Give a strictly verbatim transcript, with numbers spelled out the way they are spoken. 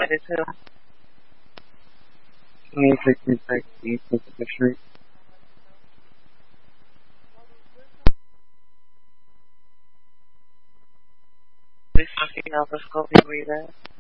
submitted to? twenty sixty-six East Pacific Street. Please see Alpha Scope, you read that?